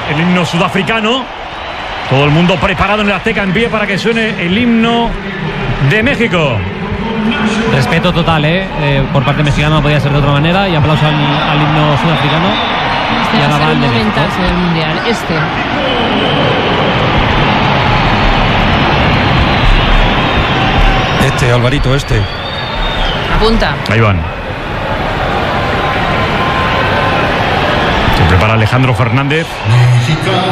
el himno sudafricano. Todo el mundo preparado en el Azteca en pie para que suene el himno de México. Respeto total, por parte mexicana, no podía ser de otra manera. Y aplauso al himno sudafricano. Este va a ser el momentazo del Mundial. Alvarito, Apunta. Ahí van. Se prepara Alejandro Fernández.